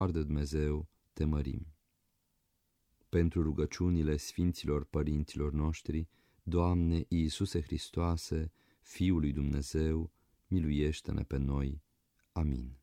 de Dumnezeu, te mărim. Pentru rugăciunile sfinților părinților noștri, Doamne Iisuse Hristoase, Fiul lui Dumnezeu, miluiește-ne pe noi. Amin.